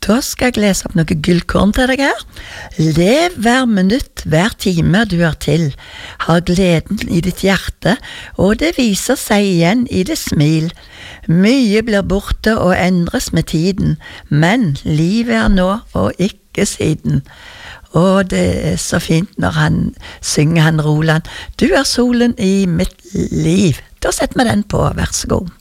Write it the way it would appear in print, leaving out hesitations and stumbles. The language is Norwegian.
Da skal jeg lese opp noe gullkorn til deg her. Lev hver minutt, hver time du er til. Har gleden i ditt hjerte, og det viser seg igjen i det smil. Mye blir borte og endres med tiden, men livet er nå og ikke siden. Og det er så fint når han synger, han Roland. Du er solen i mitt liv. Da setter vi den på, vær så god.